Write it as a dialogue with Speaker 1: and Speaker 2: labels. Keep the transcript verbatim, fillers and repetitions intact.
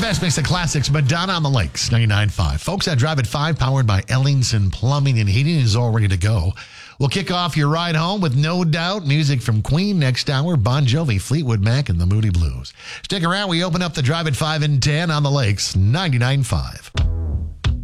Speaker 1: best mix of classics, Madonna on the Lakes, ninety-nine point five. Folks, that Drive at five, powered by Ellingson Plumbing and Heating, is all ready to go. We'll kick off your ride home with No Doubt, music from Queen next hour, Bon Jovi, Fleetwood Mac, and the Moody Blues. Stick around. We open up the Drive at five and ten on the Lakes, ninety-nine point five.